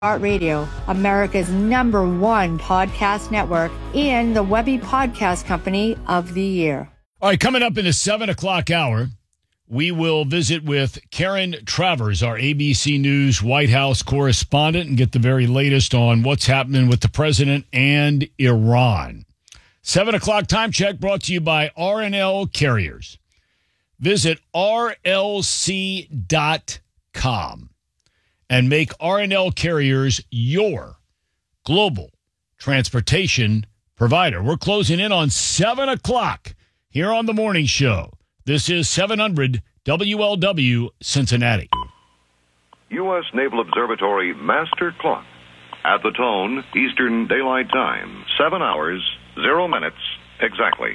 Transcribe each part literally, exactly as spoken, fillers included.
Radio, America's number one podcast network, and the Webby Podcast Company of the Year. All right, coming up in the seven o'clock hour, we will visit with Karen Travers, our A B C News White House correspondent, and get the very latest on what's happening with the president and Iran. seven o'clock time check brought to you by R and L Carriers. Visit R L C dot com. And make R and L Carriers your global transportation provider. We're closing in on seven o'clock here on The Morning Show. This is seven hundred W L W Cincinnati. U S Naval Observatory Master Clock. At the tone, Eastern Daylight Time. Seven hours, zero minutes, exactly.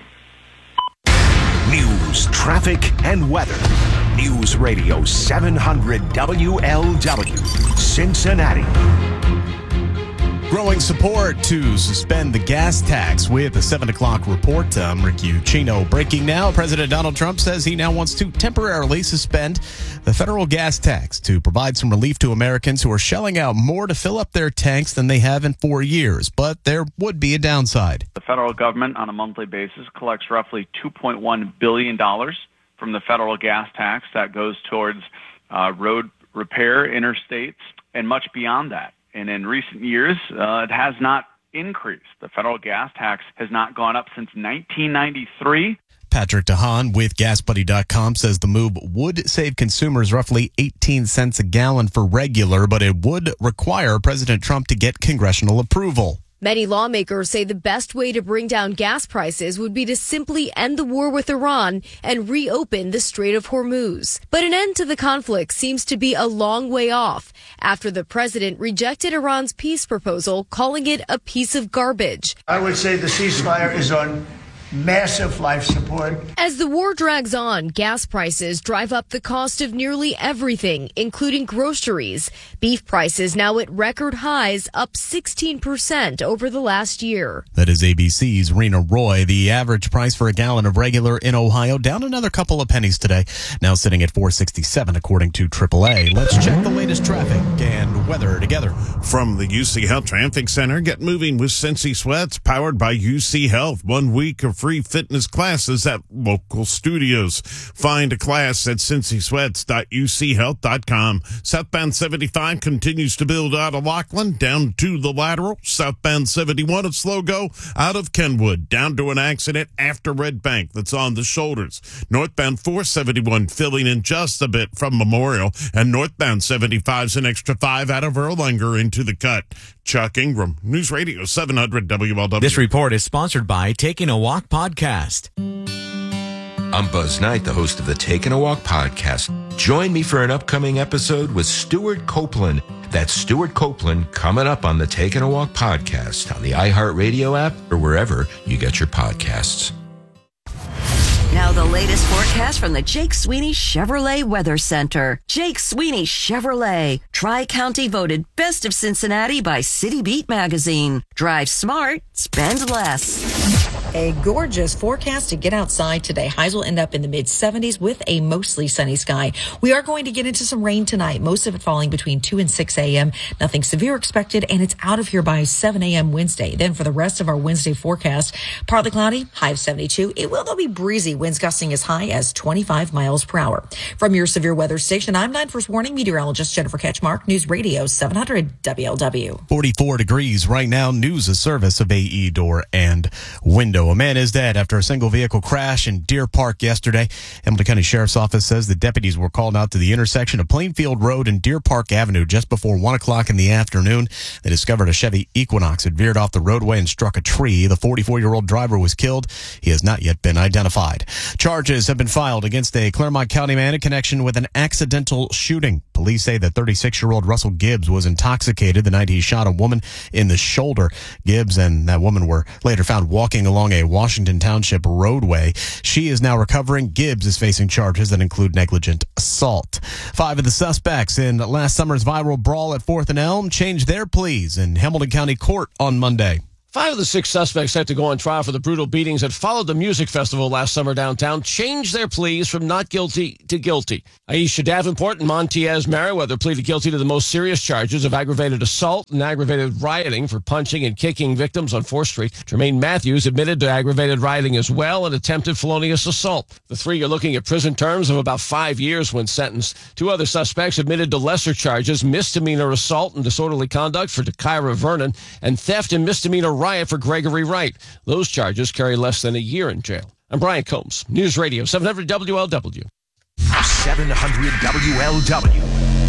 News, traffic, and weather. News Radio seven hundred W L W, Cincinnati. Growing support to suspend the gas tax with the seven o'clock report. I'm Rick Ucino. Breaking now, President Donald Trump says he now wants to temporarily suspend the federal gas tax to provide some relief to Americans who are shelling out more to fill up their tanks than they have in four years. But there would be a downside. The federal government on a monthly basis collects roughly two point one billion dollars from the federal gas tax that goes towards uh, road repair, interstates, and much beyond that. And in recent years, uh, it has not increased. The federal gas tax has not gone up since nineteen ninety-three. Patrick DeHaan with gas buddy dot com says the move would save consumers roughly eighteen cents a gallon for regular, but it would require President Trump to get congressional approval. Many lawmakers say the best way to bring down gas prices would be to simply end the war with Iran and reopen the Strait of Hormuz. But an end to the conflict seems to be a long way off after the president rejected Iran's peace proposal, calling it a piece of garbage. I would say the ceasefire is on massive life support. As the war drags on, gas prices drive up the cost of nearly everything, including groceries. Beef prices now at record highs, up sixteen percent over the last year. That is A B C's Rena Roy. The average price for a gallon of regular in Ohio down another couple of pennies today, now sitting at four sixty-seven according to triple A. Let's check the latest traffic and weather together. From the U C Health Traffic Center, get moving with Cincy Sweats, powered by U C Health. One week of free fitness classes at local studios. Find a class at cincy sweats dot u c health dot com. Southbound seventy-five continues to build out of Laughlin down to the lateral. Southbound seventy-one, a slow go out of Kenwood down to an accident after Red Bank that's on the shoulders. Northbound four seventy-one filling in just a bit from Memorial, and northbound seventy-five's an extra five out of Erlanger into the cut. Chuck Ingram, News Radio seven hundred W L W. This report is sponsored by Taking a Walk Podcast. I'm Buzz Knight, the host of the Taking a Walk Podcast. Join me for an upcoming episode with Stuart Copeland. That's Stuart Copeland coming up on the Taking a Walk Podcast on the iHeartRadio app or wherever you get your podcasts. Now the latest forecast from the Jake Sweeney Chevrolet Weather Center. Jake Sweeney Chevrolet, Tri-County voted Best of Cincinnati by City Beat magazine. Drive smart, spend less. A gorgeous forecast to get outside today. Highs will end up in the mid seventies with a mostly sunny sky. We are going to get into some rain tonight, most of it falling between two and six a.m. Nothing severe expected, and it's out of here by seven a.m. Wednesday. Then for the rest of our Wednesday forecast, partly cloudy, high of seventy-two. It will, though, be breezy, winds gusting as high as twenty-five miles per hour. From your severe weather station, I'm nine First Warning meteorologist Jennifer Ketchmark, News Radio seven hundred W L W. forty-four degrees right now. News, a service of A E Door and Window. A man is dead after a single vehicle crash in Deer Park yesterday. Hamilton County Sheriff's Office says the deputies were called out to the intersection of Plainfield Road and Deer Park Avenue just before one o'clock in the afternoon. They discovered a Chevy Equinox had veered off the roadway and struck a tree. The forty-four-year-old driver was killed. He has not yet been identified. Charges have been filed against a Claremont County man in connection with an accidental shooting. Police say that thirty-six-year-old Russell Gibbs was intoxicated the night he shot a woman in the shoulder. Gibbs and that woman were later found walking along a Washington Township roadway. She is now recovering. Gibbs is facing charges that include negligent assault. Five of the suspects in last summer's viral brawl at fourth and Elm changed their pleas in Hamilton County Court on Monday. Five of the six suspects set to go on trial for the brutal beatings that followed the music festival last summer downtown changed their pleas from not guilty to guilty. Aisha Davenport and Montiez Merriweather pleaded guilty to the most serious charges of aggravated assault and aggravated rioting for punching and kicking victims on fourth Street. Jermaine Matthews admitted to aggravated rioting as well and attempted felonious assault. The three are looking at prison terms of about five years when sentenced. Two other suspects admitted to lesser charges, misdemeanor assault and disorderly conduct for Kyra Vernon and theft and misdemeanor riot for Gregory Wright. Those charges carry less than a year in jail. I'm Brian Combs, News Radio seven hundred W L W. seven hundred W L W.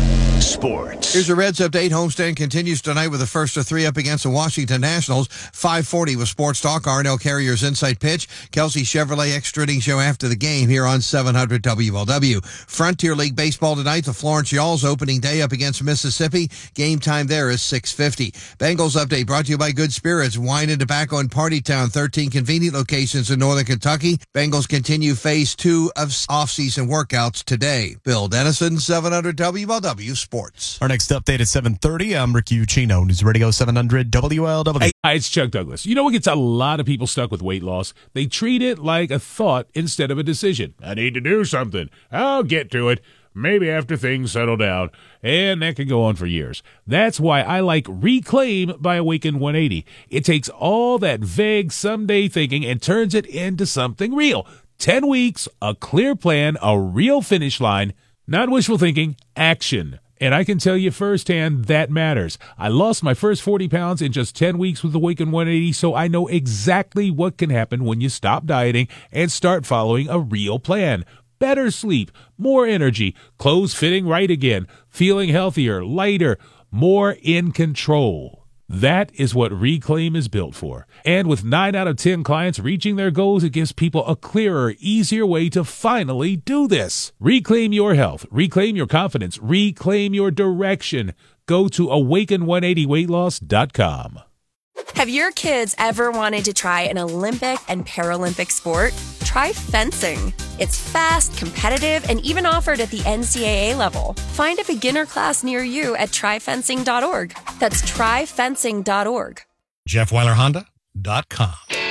Sports. Here's a Reds update. Homestand continues tonight with the first of three up against the Washington Nationals. five forty with Sports Talk. Arnell Carrier's Insight Pitch. Kelsey Chevrolet extra-inning show after the game here on seven hundred W L W. Frontier League Baseball tonight. The Florence Y'alls opening day up against Mississippi. Game time there is six fifty. Bengals update brought to you by Good Spirits. Wine and Tobacco in Party Town. thirteen convenient locations in Northern Kentucky. Bengals continue phase two of off-season workouts today. Bill Dennison, seven hundred W L W Sports. Our next update at seven thirty. I'm Rick Ucchino, News Radio seven hundred W L W. Hi, it's Chuck Douglas. You know what gets a lot of people stuck with weight loss? They treat it like a thought instead of a decision. I need to do something. I'll get to it. Maybe after things settle down. And that can go on for years. That's why I like Reclaim by Awaken one eighty. It takes all that vague someday thinking and turns it into something real. Ten weeks, a clear plan, a real finish line. Not wishful thinking, action. And I can tell you firsthand that matters. I lost my first forty pounds in just ten weeks with Awaken one eighty, so I know exactly what can happen when you stop dieting and start following a real plan. Better sleep, more energy, clothes fitting right again, feeling healthier, lighter, more in control. That is what Reclaim is built for. And with nine out of ten clients reaching their goals, it gives people a clearer, easier way to finally do this. Reclaim your health. Reclaim your confidence. Reclaim your direction. Go to awaken one eighty weight loss dot com. Have your kids ever wanted to try an Olympic and Paralympic sport? Try fencing. It's fast, competitive, and even offered at the N C double A level. Find a beginner class near you at try fencing dot org. That's try fencing dot org. Jeff Weiler Honda dot com.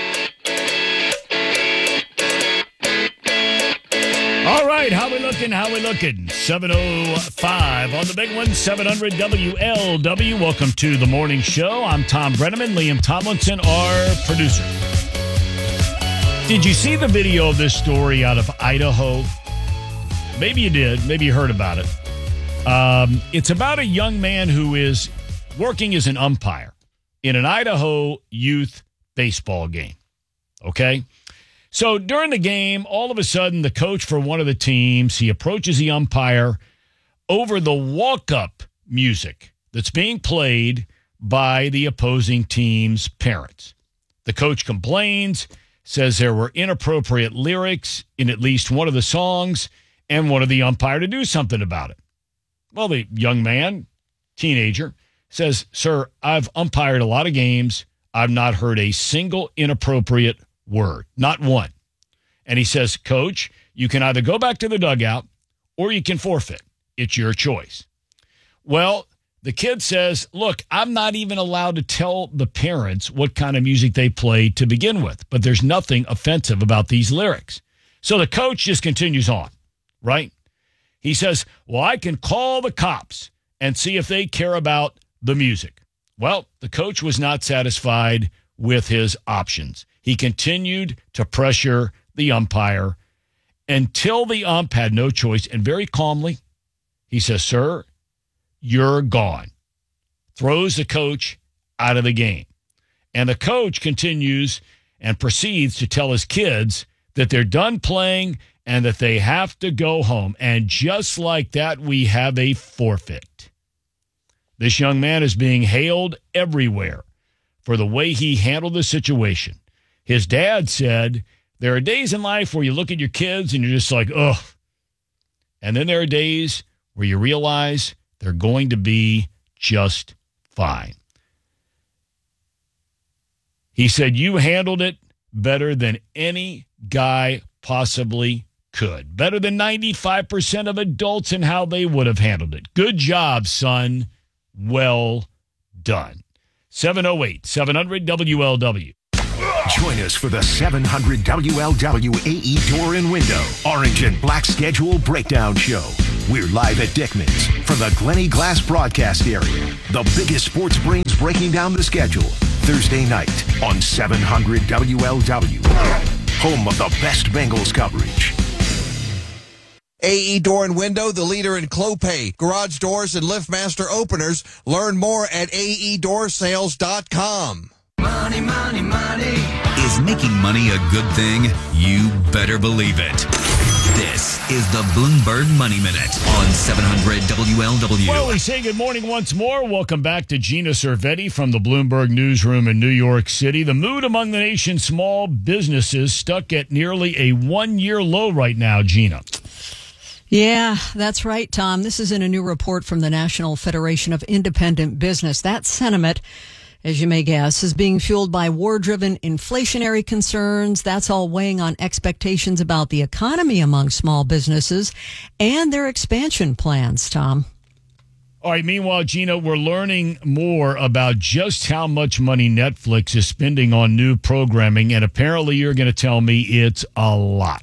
All right, how we looking? How we looking? seven oh five on the big one, seven hundred W L W. Welcome to the morning show. I'm Tom Brenneman, Liam Tomlinson, our producer. Did you see the video of this story out of Idaho? Maybe you did. Maybe you heard about it. Um, it's about a young man who is working as an umpire in an Idaho youth baseball game. Okay? So during the game, all of a sudden, the coach for one of the teams, he approaches the umpire over the walk-up music that's being played by the opposing team's parents. The coach complains, says there were inappropriate lyrics in at least one of the songs, and wanted the umpire to do something about it. Well, the young man, teenager, says, "Sir, I've umpired a lot of games. I've not heard a single inappropriate word, not one." And he says, "Coach, you can either go back to the dugout or you can forfeit. It's your choice." Well, the kid says, "Look, I'm not even allowed to tell the parents what kind of music they play to begin with, but there's nothing offensive about these lyrics." So the coach just continues on, right? He says, "Well, I can call the cops and see if they care about the music." Well, the coach was not satisfied with his options. He continued to pressure the umpire until the ump had no choice. And very calmly, he says, "Sir, you're gone." Throws the coach out of the game. And the coach continues and proceeds to tell his kids that they're done playing and that they have to go home. And just like that, we have a forfeit. This young man is being hailed everywhere for the way he handled the situation. His dad said, there are days in life where you look at your kids and you're just like, ugh. And then there are days where you realize they're going to be just fine. He said, "You handled it better than any guy possibly could. Better than ninety-five percent of adults and how they would have handled it. Good job, son. Well done." seven oh eight, seven hundred W L W. Join us for the seven hundred W L W A E Door and Window Orange and Black Schedule Breakdown Show. We're live at Dickman's from the Glenny Glass broadcast area. The biggest sports brains breaking down the schedule. Thursday night on seven hundred W L W. Home of the best Bengals coverage. A E Door and Window, the leader in Clopay, garage doors, and LiftMaster openers. Learn more at A E door sales dot com. Money, money, money. Is making money a good thing? You better believe it. This is the Bloomberg Money Minute on seven hundred W L W. Well, we say good morning once more. Welcome back to Gina Cervetti from the Bloomberg Newsroom in New York City. The mood among the nation's small businesses stuck at nearly a one-year low right now, Gina. Yeah, that's right, Tom. This is in a new report from the National Federation of Independent Business. That sentiment, as you may guess, is being fueled by war-driven inflationary concerns. That's all weighing on expectations about the economy among small businesses and their expansion plans, Tom. All right, meanwhile, Gina, we're learning more about just how much money Netflix is spending on new programming, and apparently you're going to tell me it's a lot.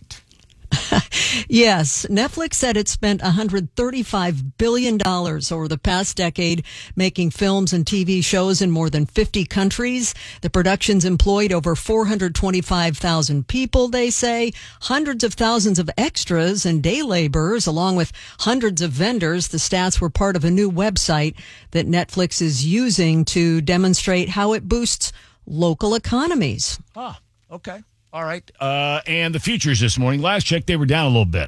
Yes, Netflix said it spent one hundred thirty-five billion dollars over the past decade making films and T V shows in more than fifty countries. The productions employed over four hundred twenty-five thousand people, they say, hundreds of thousands of extras and day laborers, along with hundreds of vendors. The stats were part of a new website that Netflix is using to demonstrate how it boosts local economies. Ah, okay. All right. Uh, and the futures this morning, last check, they were down a little bit.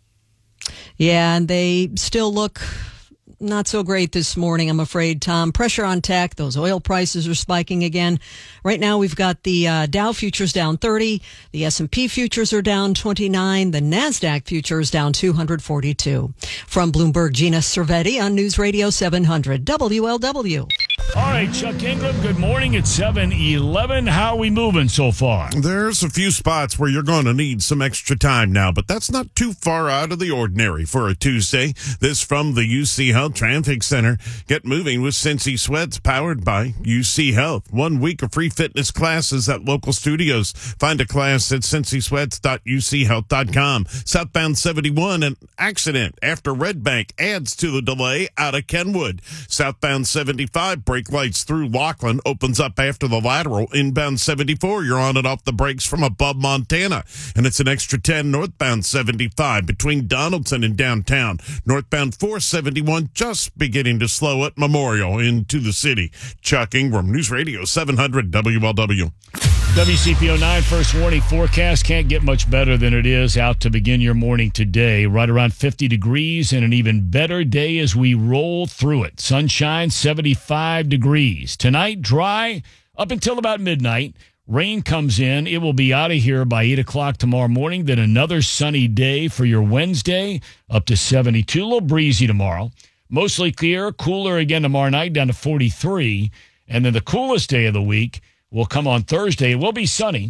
Yeah, and they still look not so great this morning, I'm afraid, Tom. Pressure on tech. Those oil prices are spiking again. Right now, we've got the uh, Dow futures down thirty. The S and P futures are down twenty-nine. The NASDAQ futures down two hundred forty-two. From Bloomberg, Gina Cervetti on News Radio seven hundred W L W. All right, Chuck Ingram, good morning. It's seven eleven. How are we moving so far? There's a few spots where you're going to need some extra time now, but that's not too far out of the ordinary for a Tuesday. This from the U C Health Traffic Center. Get moving with Cincy Sweats, powered by U C Health. One week of free fitness classes at local studios. Find a class at cincy sweats dot u c health dot com. Southbound seventy-one, an accident after Red Bank adds to the delay out of Kenwood. Southbound seventy-five, brake lights through Laughlin opens up after the lateral. Inbound seventy-four, you're on and off the brakes from above Montana. And it's an extra ten northbound seventy-five between Donaldson and downtown. Northbound four seventy-one just beginning to slow at Memorial into the city. Chuck Ingram, News Radio seven hundred W L W. W C P oh nine first warning forecast can't get much better than it is out to begin your morning today. Right around fifty degrees and an even better day as we roll through it. Sunshine, seventy-five degrees. Tonight, dry up until about midnight. Rain comes in. It will be out of here by eight o'clock tomorrow morning. Then another sunny day for your Wednesday, up to seventy-two. A little breezy tomorrow. Mostly clear, cooler again tomorrow night, down to forty-three. And then the coolest day of the week will come on Thursday. It will be sunny,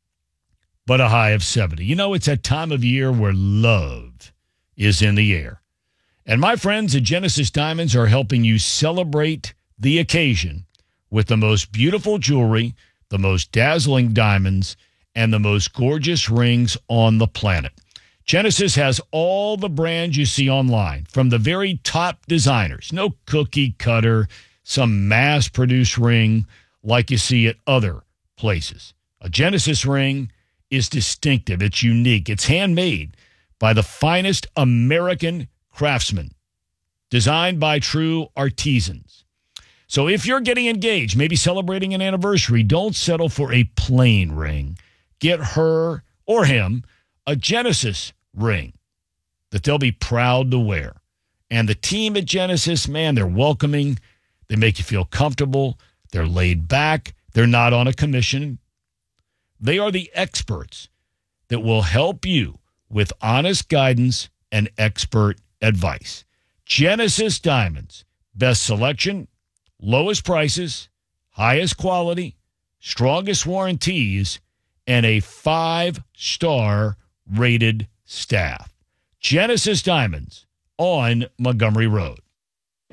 but a high of seventy. You know, it's that time of year where love is in the air. And my friends at Genesis Diamonds are helping you celebrate the occasion with the most beautiful jewelry, the most dazzling diamonds, and the most gorgeous rings on the planet. Genesis has all the brands you see online, from the very top designers. No cookie cutter, some mass-produced ring like you see at other places. A Genesis ring is distinctive. It's unique. It's handmade by the finest American craftsmen, designed by true artisans. So if you're getting engaged, maybe celebrating an anniversary, don't settle for a plain ring. Get her or him a Genesis ring that they'll be proud to wear. And the team at Genesis, man, they're welcoming. They make you feel comfortable. They're laid back. They're not on a commission. They are the experts that will help you with honest guidance and expert advice. Genesis Diamonds, best selection, lowest prices, highest quality, strongest warranties, and a five-star rated staff. Genesis Diamonds on Montgomery Road.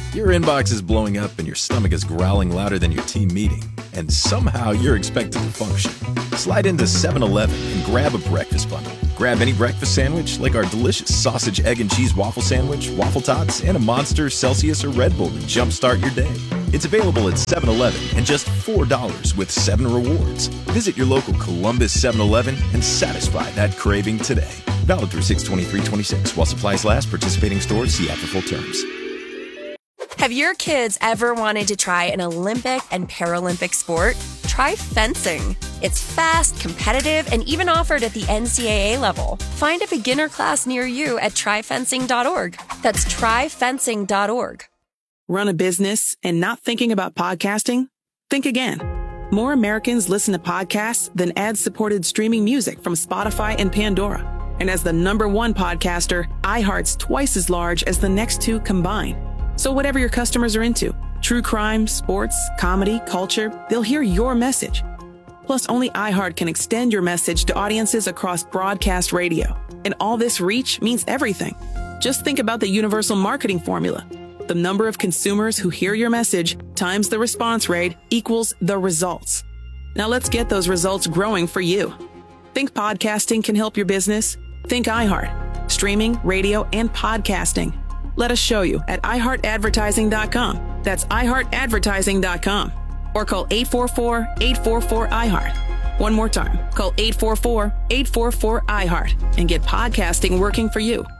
Your inbox is blowing up and your stomach is growling louder than your team meeting, and somehow you're expected to function. Slide into seven eleven and grab a breakfast bundle. Grab any breakfast sandwich like our delicious sausage, egg, and cheese waffle sandwich, waffle tots, and a Monster, Celsius, or Red Bull to jumpstart your day. It's available at seven eleven and just four dollars with seven rewards. Visit your local Columbus seven eleven and satisfy that craving today. Valid through six twenty-three twenty-six while supplies last. Participating stores see after full terms. Have your kids ever wanted to try an Olympic and Paralympic sport? Try fencing. It's fast, competitive, and even offered at the N C double A level. Find a beginner class near you at try fencing dot org. That's try fencing dot org. Run a business and not thinking about podcasting? Think again. More Americans listen to podcasts than ad-supported streaming music from Spotify and Pandora. And as the number one podcaster, iHeart's twice as large as the next two combined. So whatever your customers are into, true crime, sports, comedy, culture, they'll hear your message. Plus, only iHeart can extend your message to audiences across broadcast radio. And all this reach means everything. Just think about the universal marketing formula. The number of consumers who hear your message times the response rate equals the results. Now let's get those results growing for you. Think podcasting can help your business? Think iHeart. Streaming, radio, and podcasting. Let us show you at i heart advertising dot com. That's i heart advertising dot com. Or call eight four four, eight four four, I heart. One more time. Call eight four four, eight four four, I heart and get podcasting working for you.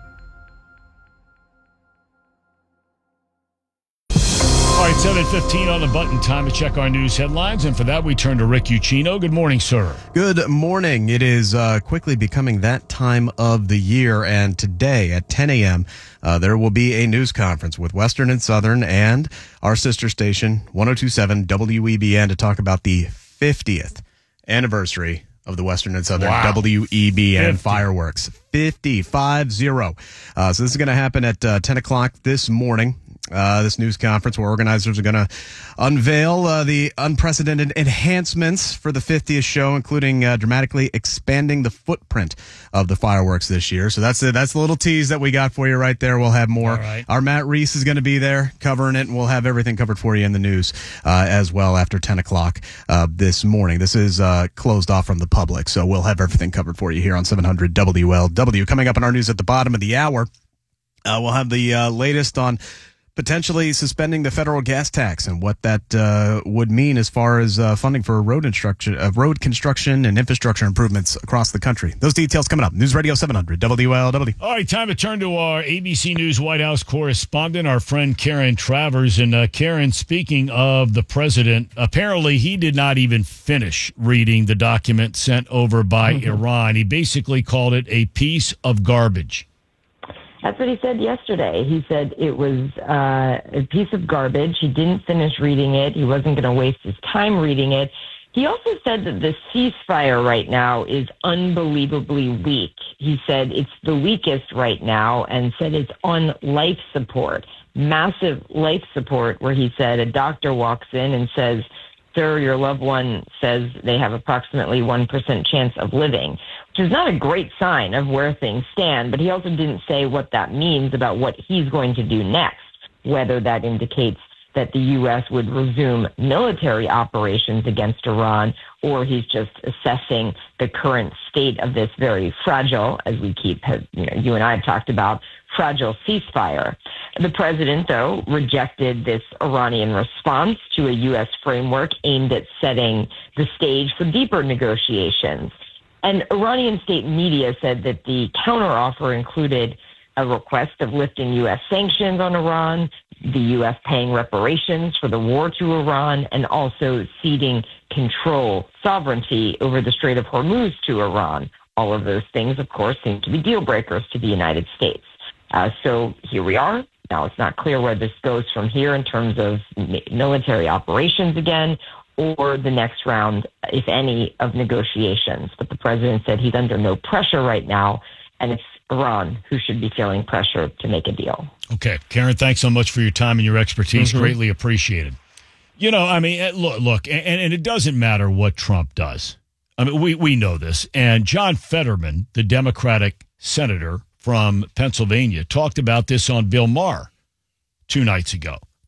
All right, seven fifteen on the button. Time to check our news headlines. And for that, we turn to Rick Ucchino. Good morning, sir. Good morning. It is uh, quickly becoming that time of the year. And today at ten a.m., uh, there will be a news conference with Western and Southern and our sister station, one oh two point seven W E B N, to talk about the fiftieth anniversary of the Western and Southern wow. W E B N fifty fireworks. fifty, five zero. Uh, so this is going to happen at uh, ten o'clock this morning. Uh, this news conference where organizers are going to unveil uh, the unprecedented enhancements for the fiftieth show, including uh, dramatically expanding the footprint of the fireworks this year. So that's it. That's the little tease that we got for you right there. We'll have more. Right. Our Matt Reese is going to be there covering it, and we'll have everything covered for you in the news uh, as well after ten o'clock uh, this morning. This is uh, closed off from the public, so we'll have everything covered for you here on seven hundred W L W. Coming up in our news at the bottom of the hour, uh, we'll have the uh, latest on potentially suspending the federal gas tax and what that uh, would mean as far as uh, funding for road instruction, uh, road construction and infrastructure improvements across the country. Those details coming up. News Radio seven hundred W L W. All right, time to turn to our A B C News White House correspondent, our friend Karen Travers. And uh, Karen, speaking of the president, apparently he did not even finish reading the document sent over by mm-hmm. Iran. He basically called it a piece of garbage. That's what he said yesterday. He said it was uh, a piece of garbage. He didn't finish reading it. He wasn't going to waste his time reading it. He also said that the ceasefire right now is unbelievably weak. He said it's the weakest right now and said it's on life support, massive life support, where he said a doctor walks in and says, "Sir, your loved one says they have approximately one percent chance of living," which is not a great sign of where things stand. But he also didn't say what that means about what he's going to do next, whether that indicates that the U S would resume military operations against Iran, or he's just assessing the current state of this very fragile, as we keep, you know, you and I have talked about, fragile ceasefire. The president, though, rejected this Iranian response to a U S framework aimed at setting the stage for deeper negotiations. And Iranian state media said that the counteroffer included a request of lifting U S sanctions on Iran, the U S paying reparations for the war to Iran, and also ceding control, sovereignty over the Strait of Hormuz to Iran. All of those things, of course, seem to be deal breakers to the United States. Uh, so here we are. Now, it's not clear where this goes from here in terms of military operations again, or the next round, if any, of negotiations. But the president said he's under no pressure right now, and it's Iran who should be feeling pressure to make a deal. Okay. Karen, thanks so much for your time and your expertise. Mm-hmm. Greatly appreciated. You know, I mean, look, look, and, and it doesn't matter what Trump does. I mean, we, we know this. And John Fetterman, the Democratic senator from Pennsylvania, talked about this on Bill Maher two nights ago.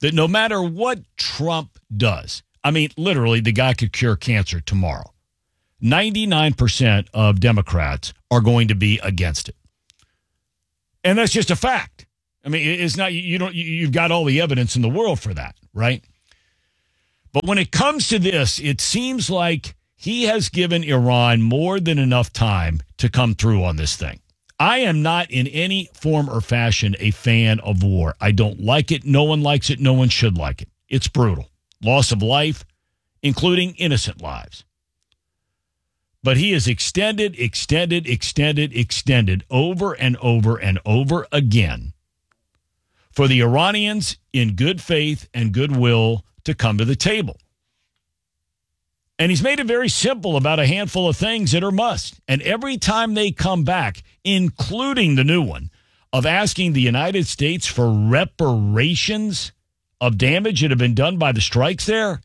that no matter what Trump does, I mean, literally, the guy could cure cancer tomorrow. ninety-nine percent of Democrats are going to be against it. And that's just a fact. I mean, it's not, you don't, you've got all the evidence in the world for that, right? But when it comes to this, it seems like he has given Iran more than enough time to come through on this thing. I am not in any form or fashion a fan of war. I don't like it. No one likes it. No one should like it. It's brutal. Loss of life, including innocent lives. But he has extended, extended, extended, extended over and over and over again for the Iranians in good faith and goodwill to come to the table. And he's made it very simple about a handful of things that are must. And every time they come back, including the new one of asking the United States for reparations of damage that have been done by the strikes there.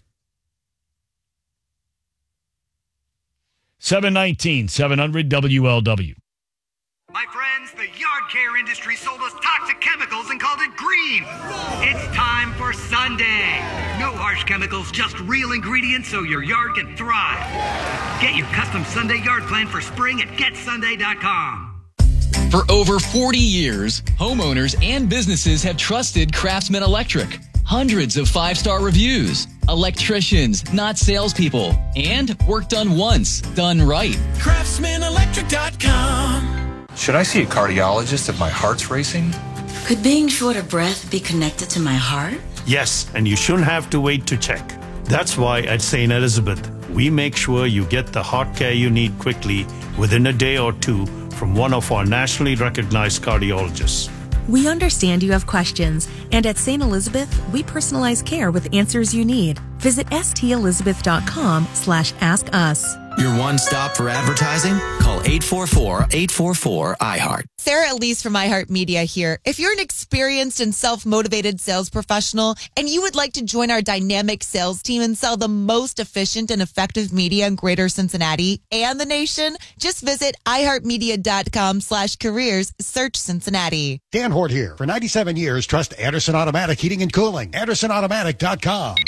seven nineteen, seven hundred W L W. My friends, the yard care industry sold us toxic chemicals and called it green. It's time for Sunday. No harsh chemicals, just real ingredients so your yard can thrive. Get your custom Sunday yard plan for spring at get sunday dot com. For over forty years, homeowners and businesses have trusted Craftsman Electric. Hundreds of five-star reviews. Electricians, not salespeople. And work done once, done right. craftsman electric dot com. Should I see a cardiologist if my heart's racing? Could being short of breath be connected to my heart? Yes, and you shouldn't have to wait to check. That's why at Saint Elizabeth, we make sure you get the heart care you need quickly within a day or two from one of our nationally recognized cardiologists. We understand you have questions, and at Saint Elizabeth, we personalize care with answers you need. Visit stelizabeth.com slash ask us. Your one stop for advertising? Call eight four four, eight four four, I heart. Sarah Elise from iHeartMedia here. If you're an experienced and self-motivated sales professional and you would like to join our dynamic sales team and sell the most efficient and effective media in Greater Cincinnati and the nation, just visit iHeartMedia.com slash careers, search Cincinnati. Dan Hort here. For ninety-seven years, trust Anderson Automatic Heating and Cooling. Anderson Automatic dot com.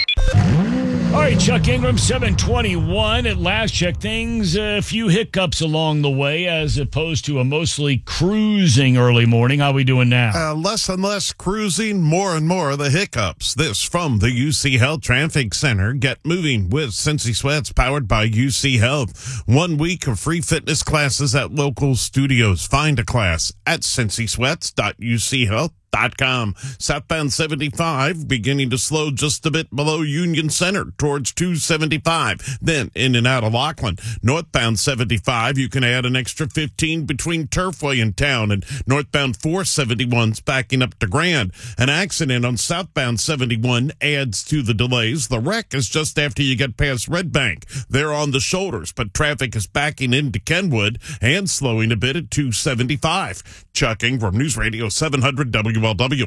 All right, Chuck Ingram, seven twenty-one. At last check, things, a few hiccups along the way as opposed to a mostly cruising early morning. How we doing now? Uh, less and less cruising, more and more of the hiccups. This from the U C Health Traffic Center. Get moving with Cincy Sweats, powered by U C Health. One week of free fitness classes at local studios. Find a class at cincy sweats dot u c health dot com. Southbound seventy-five beginning to slow just a bit below Union Center towards two seventy-five. Then in and out of Lockland. Northbound seventy-five, you can add an extra fifteen between Turfway and Town, and northbound four seventy-one's backing up to Grand. An accident on southbound seventy-one adds to the delays. The wreck is just after you get past Red Bank. They're on the shoulders, but traffic is backing into Kenwood and slowing a bit at two seventy-five. Chuck Ingram, News Radio seven hundred W L W.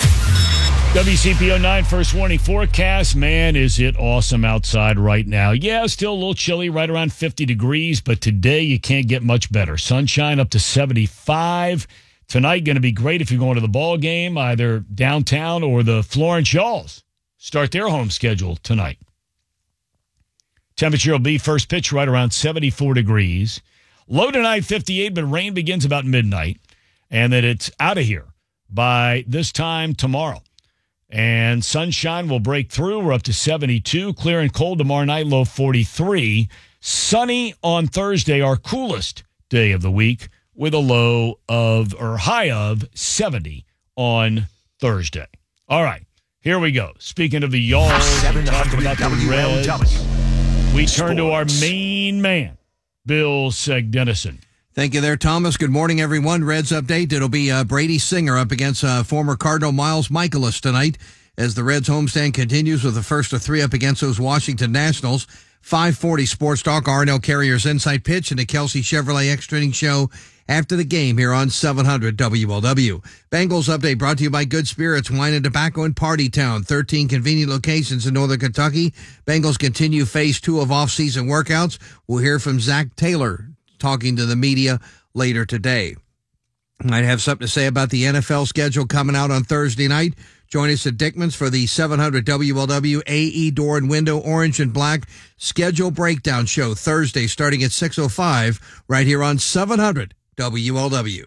W C P O nine first warning forecast. Man, is it awesome outside right now. Yeah, still a little chilly, right around fifty degrees, but today you can't get much better. Sunshine up to seventy-five. Tonight going to be great if you're going to the ball game, either downtown or the Florence Yalls. Start their home schedule tonight. Temperature will be first pitch right around seventy-four degrees. Low tonight, fifty-eight, but rain begins about midnight. And that it's out of here by this time tomorrow. And sunshine will break through. We're up to seventy-two. Clear and cold tomorrow night, low forty-three. Sunny on Thursday, our coolest day of the week, with a low of, or high of, seventy on Thursday. All right, here we go. Speaking of the Yards, talking about the Reds, we turn to our main man, Bill Segdenison. Thank you there, Thomas. Good morning, everyone. Reds update. It'll be uh, Brady Singer up against uh, former Cardinal Miles Michaelis tonight as the Reds homestand continues with the first of three up against those Washington Nationals. five forty Sports Talk, R and L Carriers Inside Pitch, and the Kelsey Chevrolet Extra Inning Show after the game here on seven hundred W L W. Bengals update brought to you by Good Spirits, Wine and Tobacco in Party Town. thirteen convenient locations in Northern Kentucky. Bengals continue phase two of off-season workouts. We'll hear from Zach Taylor talking to the media later today. Might have something to say about the N F L schedule coming out on Thursday night. Join us at Dickman's for the seven hundred W L W A E Door and Window Orange and Black Schedule Breakdown Show Thursday starting at six oh five right here on seven hundred W L W.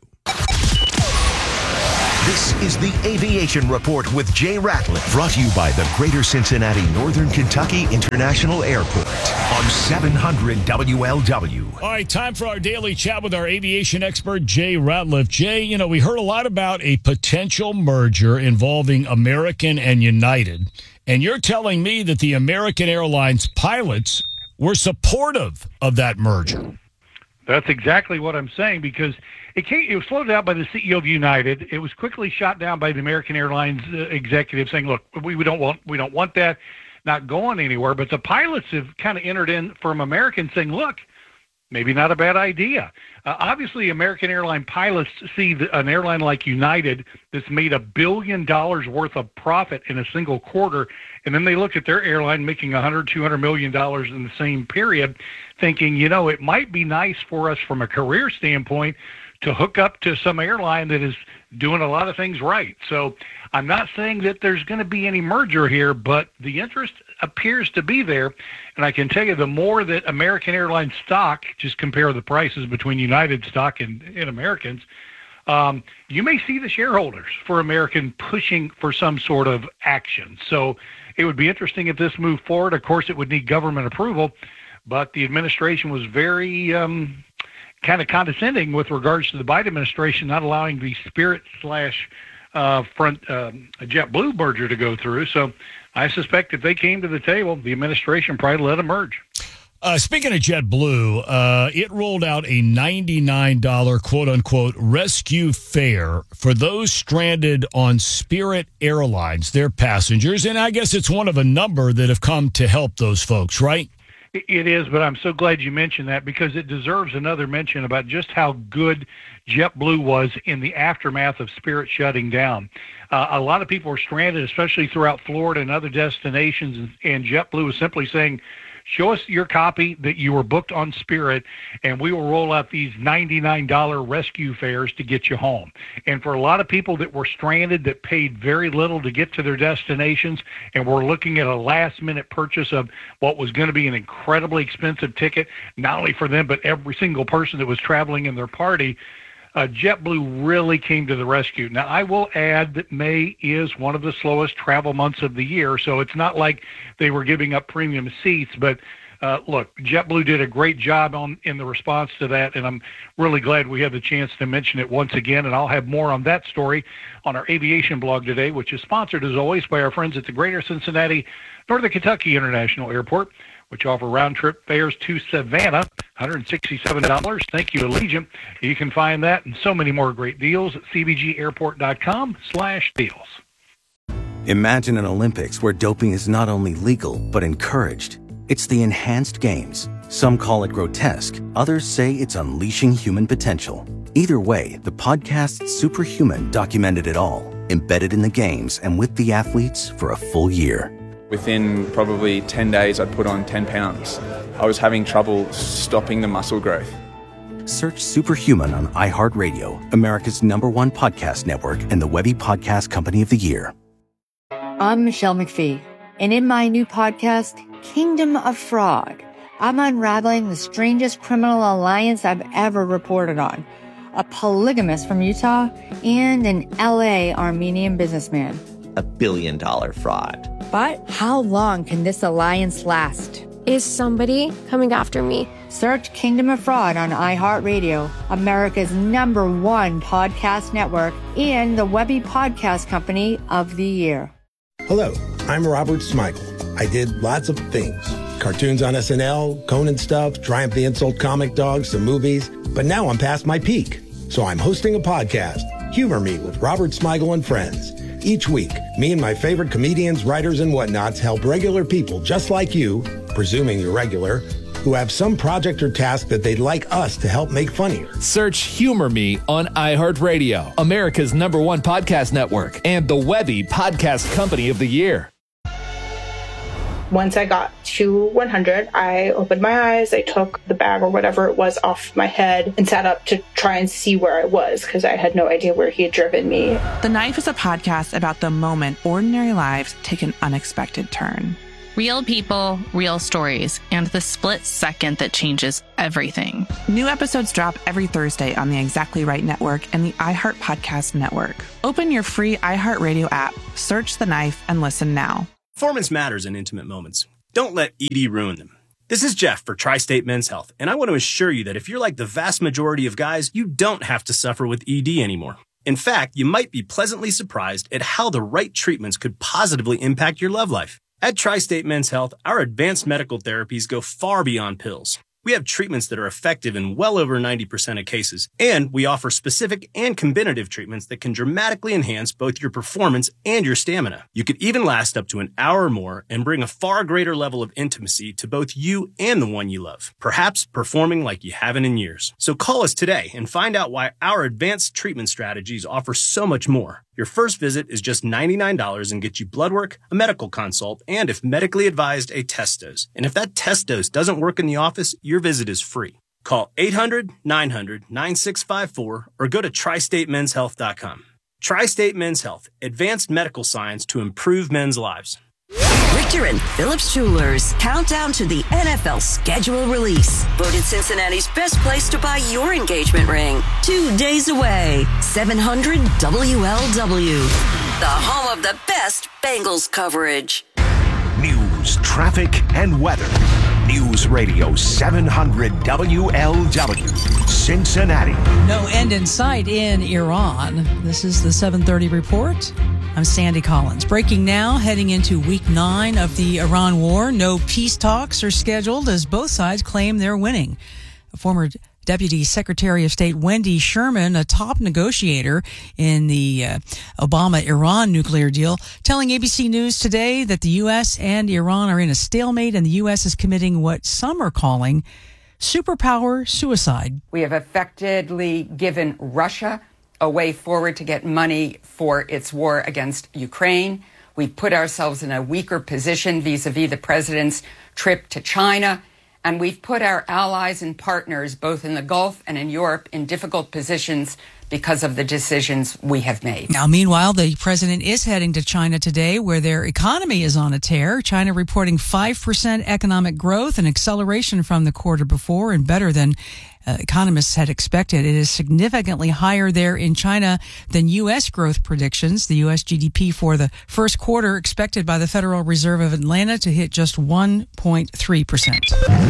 This is the Aviation Report with Jay Ratliff, brought to you by the Greater Cincinnati Northern Kentucky International Airport on seven hundred W L W. All right, time for our daily chat with our aviation expert, Jay Ratliff. Jay, you know, we heard a lot about a potential merger involving American and United, and you're telling me that the American Airlines pilots were supportive of that merger. That's exactly what I'm saying, because it came, it was floated out by the C E O of United. It was quickly shot down by the American Airlines uh, executive saying, look, we, we don't want we don't want that, not going anywhere. But the pilots have kind of entered in from American saying, look, maybe not a bad idea. Uh, obviously, American airline pilots see the, an airline like United that's made a billion dollars worth of profit in a single quarter, and then they look at their airline making one hundred, two hundred million dollars in the same period, thinking, you know, it might be nice for us from a career standpoint to hook up to some airline that is doing a lot of things right. So I'm not saying that there's going to be any merger here, but the interest appears to be there. And I can tell you, the more that American Airlines stock, just compare the prices between United stock and, and Americans, um, you may see the shareholders for American pushing for some sort of action. So it would be interesting if this moved forward. Of course, it would need government approval, but the administration was very um, kind of condescending with regards to the Biden administration not allowing the Spirit slash uh, front um, JetBlue merger to go through. So I suspect if they came to the table, the administration probably let them merge. Uh, speaking of JetBlue, uh, it rolled out a ninety-nine dollars quote-unquote rescue fare for those stranded on Spirit Airlines, their passengers. And I guess it's one of a number that have come to help those folks, right? It is, but I'm so glad you mentioned that, because it deserves another mention about just how good JetBlue was in the aftermath of Spirit shutting down. Uh, a lot of people were stranded, especially throughout Florida and other destinations, and, and JetBlue was simply saying, show us your copy that you were booked on Spirit, and we will roll out these ninety-nine dollars rescue fares to get you home. And for a lot of people that were stranded that paid very little to get to their destinations and were looking at a last-minute purchase of what was going to be an incredibly expensive ticket, not only for them but every single person that was traveling in their party, Uh, JetBlue really came to the rescue. Now, I will add that May is one of the slowest travel months of the year, so it's not like they were giving up premium seats. But uh, look, JetBlue did a great job on in the response to that, and I'm really glad we had the chance to mention it once again. And I'll have more on that story on our aviation blog today, which is sponsored, as always, by our friends at the Greater Cincinnati Northern Kentucky International Airport, which offer round-trip fares to Savannah, one hundred sixty-seven dollars. Thank you, Allegiant. You can find that and so many more great deals at c b g airport dot com slash deals. Imagine an Olympics where doping is not only legal, but encouraged. It's the enhanced games. Some call it grotesque. Others say it's unleashing human potential. Either way, the podcast Superhuman documented it all, embedded in the games and with the athletes for a full year. Within probably ten days, I'd put on ten pounds. I was having trouble stopping the muscle growth. Search Superhuman on iHeartRadio, America's number one podcast network and the Webby Podcast Company of the Year. I'm Michelle McPhee, and in my new podcast, Kingdom of Fraud, I'm unraveling the strangest criminal alliance I've ever reported on. A polygamist from Utah and an L A Armenian businessman. A billion dollar fraud. But how long can this alliance last? Is somebody coming after me? Search Kingdom of Fraud on iHeartRadio, America's number one podcast network, and the Webby Podcast Company of the Year. Hello, I'm Robert Smigel. I did lots of things. Cartoons on S N L, Conan stuff, Triumph the Insult Comic Dog, some movies. But now I'm past my peak. So I'm hosting a podcast, Humor Me with Robert Smigel and Friends. Each week, me and my favorite comedians, writers, and whatnots help regular people just like you, presuming you're regular, who have some project or task that they'd like us to help make funnier. Search Humor Me on iHeartRadio, America's number one podcast network, and the Webby Podcast Company of the Year. Once I got to one hundred, I opened my eyes, I took the bag or whatever it was off my head and sat up to try and see where I was because I had no idea where he had driven me. The Knife is a podcast about the moment ordinary lives take an unexpected turn. Real people, real stories, and the split second that changes everything. New episodes drop every Thursday on the Exactly Right Network and the iHeart Podcast Network. Open your free iHeartRadio app, search The Knife, and listen now. Performance matters in intimate moments. Don't let E D ruin them. This is Jeff for Tri-State Men's Health, and I want to assure you that if you're like the vast majority of guys, you don't have to suffer with E D anymore. In fact, you might be pleasantly surprised at how the right treatments could positively impact your love life. At Tri-State Men's Health, our advanced medical therapies go far beyond pills. We have treatments that are effective in well over ninety percent of cases, and we offer specific and combinative treatments that can dramatically enhance both your performance and your stamina. You could even last up to an hour or more and bring a far greater level of intimacy to both you and the one you love, perhaps performing like you haven't in years. So call us today and find out why our advanced treatment strategies offer so much more. Your first visit is just ninety-nine dollars and gets you blood work, a medical consult, and if medically advised, a test dose. And if that test dose doesn't work in the office, your visit is free. Call eight hundred, nine hundred, nine six five four or go to tri state men's health dot com. Tri-State Men's Health, advanced medical science to improve men's lives. Richter and Phillips Jewelers. Countdown to the N F L schedule release. Voted Cincinnati's best place to buy your engagement ring. Two days away. seven hundred W L W. The home of the best Bengals coverage. News, traffic, and weather. News Radio seven hundred W L W, Cincinnati. No end in sight in Iran. This is the seven thirty report. I'm Sandy Collins. Breaking now, heading into week nine of the Iran war. No peace talks are scheduled as both sides claim they're winning. A former Deputy Secretary of State Wendy Sherman, a top negotiator in the uh, Obama-Iran nuclear deal, telling A B C News today that the U S and Iran are in a stalemate and the U S is committing what some are calling superpower suicide. We have effectively given Russia a way forward to get money for its war against Ukraine. We've put ourselves in a weaker position vis-a-vis the president's trip to China. And we've put our allies and partners, both in the Gulf and in Europe, in difficult positions because of the decisions we have made. Now, meanwhile, the president is heading to China today, where their economy is on a tear. China reporting five percent economic growth, an acceleration from the quarter before and better than uh, economists had expected. It is significantly higher there in China than U S growth predictions. The U S G D P for the first quarter expected by the Federal Reserve of Atlanta to hit just one point three percent.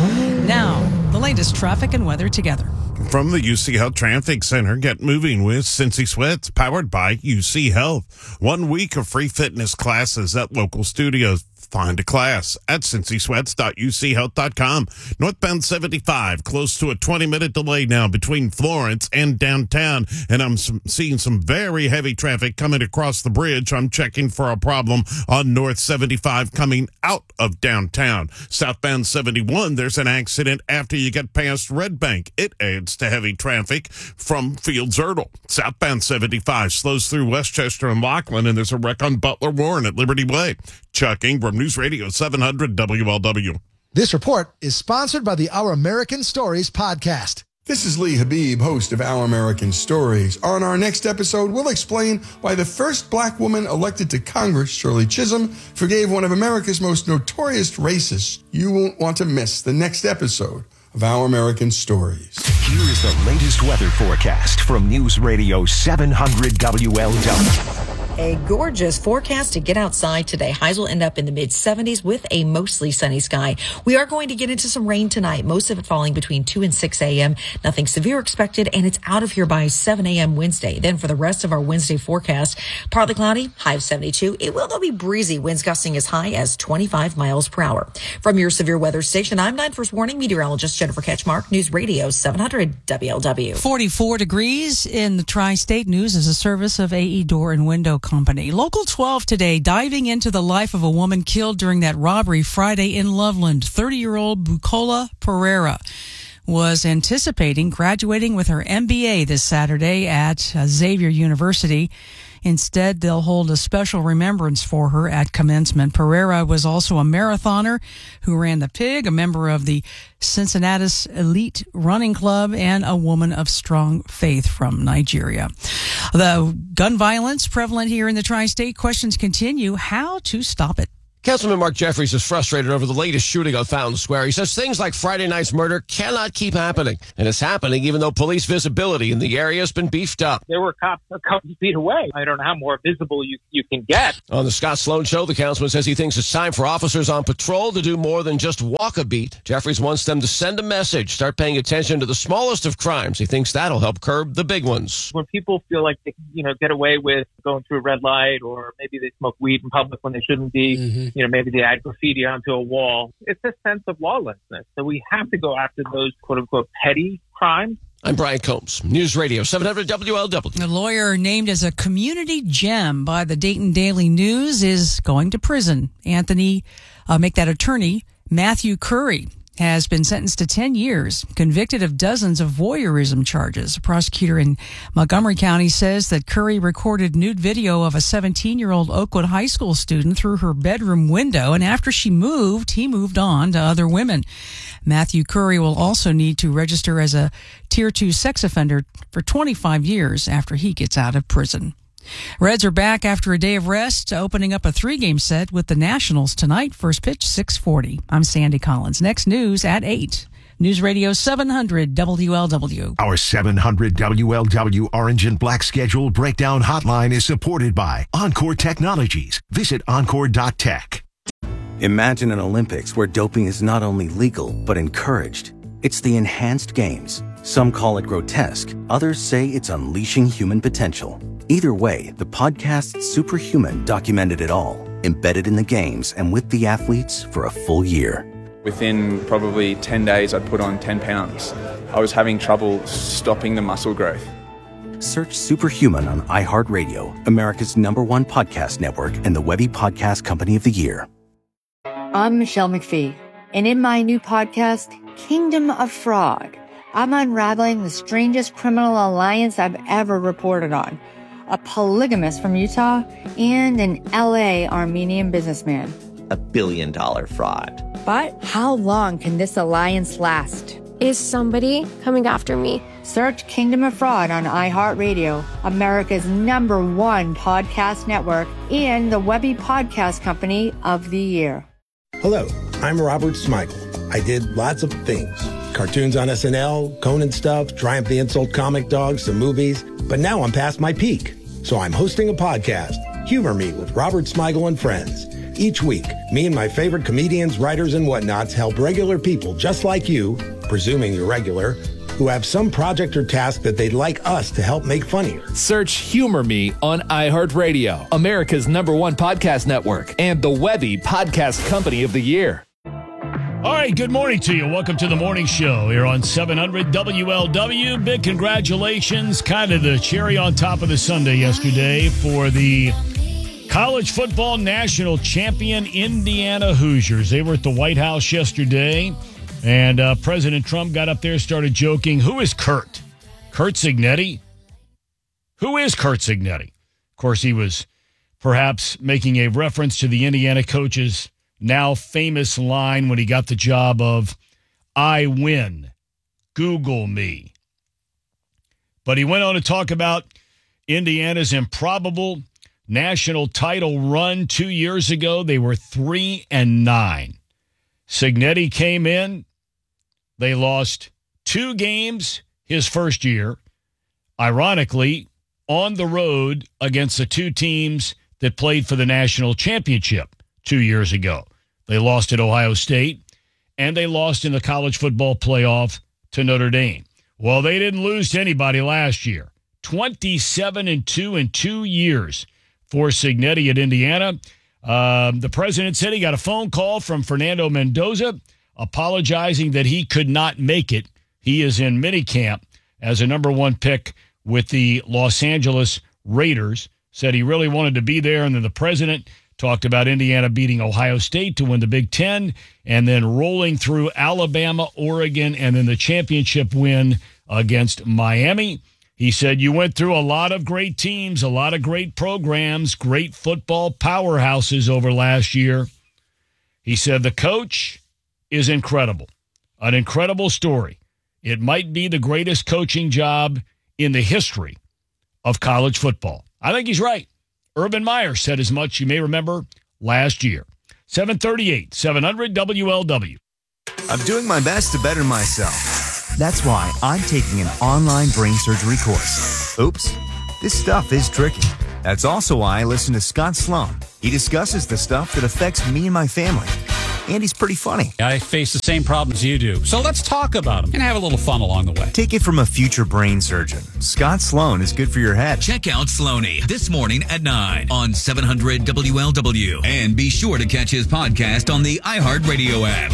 Now, the latest traffic and weather together. From the U C Health Traffic Center, get moving with Cincy Sweats, powered by U C Health. One week of free fitness classes at local studios. Find a class at cincy sweats dot u c health dot com. Northbound seventy-five, close to a twenty-minute delay now between Florence and downtown. And I'm some, seeing some very heavy traffic coming across the bridge. I'm checking for a problem on North seventy-five coming out of downtown. Southbound seventy-one, there's an accident after you get past Red Bank. It adds to heavy traffic from Fields Erdel. Southbound seventy-five slows through Westchester and Laughlin, and there's a wreck on Butler Warren at Liberty Way. Chuck Ingram, News Radio seven hundred W L W. This report is sponsored by the Our American Stories podcast. This is Lee Habib, host of Our American Stories. On our next episode, we'll explain why the first black woman elected to Congress, Shirley Chisholm, forgave one of America's most notorious racists. You won't want to miss the next episode of Our American Stories. Here is the latest weather forecast from News Radio seven hundred W L W. A gorgeous forecast to get outside today. Highs will end up in the mid seventies with a mostly sunny sky. We are going to get into some rain tonight, most of it falling between two and six a.m. Nothing severe expected, and it's out of here by seven a.m. Wednesday. Then for the rest of our Wednesday forecast, partly cloudy, high of seventy-two. It will, though, be breezy, winds gusting as high as twenty-five miles per hour. From your severe weather station, I'm nine First Warning meteorologist Jennifer Ketchmark, News Radio seven hundred W L W. forty-four degrees in the Tri-State. News is a service of A E Door and Window Company. Local twelve today, diving into the life of a woman killed during that robbery Friday in Loveland, thirty-year-old Bukola Pereira. was anticipating graduating with her M B A this Saturday at uh, Xavier University. Instead, they'll hold a special remembrance for her at commencement. Pereira was also a marathoner who ran the Pig, a member of the Cincinnatus Elite Running Club, and a woman of strong faith from Nigeria. The gun violence prevalent here in the tri-state, questions continue. How to stop it? Councilman Mark Jeffries is frustrated over the latest shooting on Fountain Square. He says things like Friday night's murder cannot keep happening. And it's happening even though police visibility in the area has been beefed up. There were cops a couple feet away. I don't know how more visible you, you can get. On the Scott Sloan Show, the councilman says he thinks it's time for officers on patrol to do more than just walk a beat. Jeffries wants them to send a message, start paying attention to the smallest of crimes. He thinks that'll help curb the big ones. When people feel like they can, you know, get away with going through a red light, or maybe they smoke weed in public when they shouldn't be, mm-hmm. you know, maybe they add graffiti onto a wall. It's a sense of lawlessness. So we have to go after those quote unquote petty crimes. I'm Brian Combs, News Radio seven hundred W L W. A lawyer named as a community gem by the Dayton Daily News is going to prison. Anthony, uh, make that attorney, Matthew Curry, has been sentenced to ten years, convicted of dozens of voyeurism charges. A prosecutor in Montgomery County says that Curry recorded nude video of a seventeen-year-old Oakwood High School student through her bedroom window, and after she moved, he moved on to other women. Matthew Curry will also need to register as a Tier two sex offender for twenty-five years after he gets out of prison. Reds are back after a day of rest, opening up a three-game set with the Nationals tonight. First pitch, six forty. I'm Sandy Collins. Next news at eight. News Radio seven hundred W L W. Our seven hundred W L W Orange and Black Schedule Breakdown Hotline is supported by Encore Technologies. Visit encore dot tech. Imagine an Olympics where doping is not only legal, but encouraged. It's the enhanced games. Some call it grotesque. Others say it's unleashing human potential. Either way, the podcast Superhuman documented it all, embedded in the games and with the athletes for a full year. Within probably ten days, I'd put on ten pounds. I was having trouble stopping the muscle growth. Search Superhuman on iHeartRadio, America's number one podcast network, and the Webby Podcast Company of the Year. I'm Michelle McPhee, and in my new podcast, Kingdom of Frog, I'm unraveling the strangest criminal alliance I've ever reported on. A polygamist from Utah and an L A Armenian businessman. A billion dollar fraud. But how long can this alliance last? Is somebody coming after me? Search Kingdom of Fraud on iHeartRadio, America's number one podcast network, and the Webby Podcast Company of the Year. Hello, I'm Robert Smigel. I did lots of things. Cartoons on S N L, Conan stuff, Triumph the Insult Comic Dog, some movies. But now I'm past my peak. So I'm hosting a podcast, Humor Me with Robert Smigel and Friends. Each week, me and my favorite comedians, writers, and whatnots help regular people just like you, presuming you're regular, who have some project or task that they'd like us to help make funnier. Search Humor Me on iHeartRadio, America's number one podcast network, and the Webby Podcast Company of the Year. All right, good morning to you. Welcome to the morning show here on seven hundred W L W. Big congratulations, kind of the cherry on top of the sundae yesterday for the college football national champion Indiana Hoosiers. They were at the White House yesterday, and uh, President Trump got up there, started joking. Who is Kurt? Kurt Cignetti? Who is Kurt Cignetti? Of course, he was perhaps making a reference to the Indiana coach's now famous line when he got the job of, "I win, Google me." But he went on to talk about Indiana's improbable national title run two years ago. They were three and nine. Cignetti came in. They lost two games his first year, ironically, on the road against the two teams that played for the national championship two years ago. They lost at Ohio State, and they lost in the college football playoff to Notre Dame. Well, they didn't lose to anybody last year. twenty-seven and two in two years for Cignetti at Indiana. Um, the president said he got a phone call from Fernando Mendoza apologizing that he could not make it. He is in minicamp as a number one pick with the Los Angeles Raiders. Said he really wanted to be there, and then the president Talked about Indiana beating Ohio State to win the Big Ten and then rolling through Alabama, Oregon, and then the championship win against Miami. He said, you went through a lot of great teams, a lot of great programs, great football powerhouses over last year. He said, the coach is incredible, an incredible story. It might be the greatest coaching job in the history of college football. I think he's right. Urban Meyer said as much, you may remember, last year. seven thirty-eight, seven hundred W L W. I'm doing my best to better myself. That's why I'm taking an online brain surgery course. Oops, this stuff is tricky. That's also why I listen to Scott Sloan. He discusses the stuff that affects me and my family. And he's pretty funny. I face the same problems you do. So let's talk about them and have a little fun along the way. Take it from a future brain surgeon. Scott Sloan is good for your head. Check out Sloaney this morning at nine on seven hundred W L W. And be sure to catch his podcast on the iHeartRadio app.